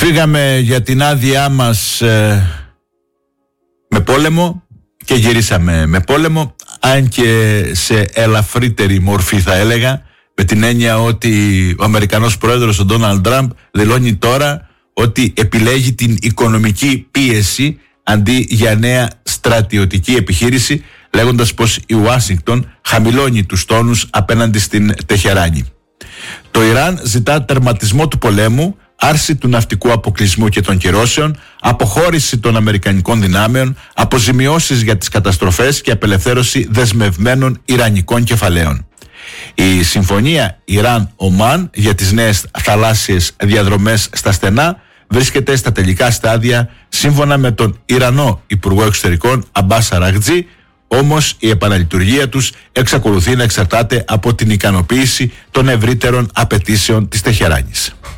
Φύγαμε για την άδειά μας με πόλεμο και γυρίσαμε με πόλεμο, αν και σε ελαφρύτερη μορφή θα έλεγα, με την έννοια ότι ο Αμερικανός πρόεδρος ο Ντόναλντ Τραμπ δηλώνει τώρα ότι επιλέγει την οικονομική πίεση αντί για νέα στρατιωτική επιχείρηση, λέγοντας πως η Ουάσιγκτον χαμηλώνει τους τόνους απέναντι στην Τεχεράνη. Το Ιράν ζητά τερματισμό του πολέμου, άρση του ναυτικού αποκλεισμού και των κυρώσεων, αποχώρηση των αμερικανικών δυνάμεων, αποζημιώσεις για τις καταστροφές και απελευθέρωση δεσμευμένων ιρανικών κεφαλαίων. Η συμφωνία Ιράν-Ομάν για τις νέες θαλάσσιες διαδρομές στα στενά βρίσκεται στα τελικά στάδια, σύμφωνα με τον Ιρανό Υπουργό Εξωτερικών Αμπάς Αραγτζή, όμως η επαναλειτουργία τους εξακολουθεί να εξαρτάται από την ικανοποίηση των ευρύτερων απαιτήσεων της Τεχεράνης.